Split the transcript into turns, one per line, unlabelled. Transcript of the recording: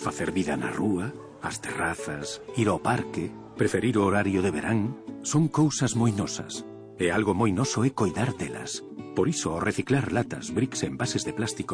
facer vida na rúa, as terrazas, ir ao parque, preferir o horario de verán, son cousas moi nosas. E algo moi noso é coidar delas. Por iso, ao reciclar latas, bricks e envases de plástico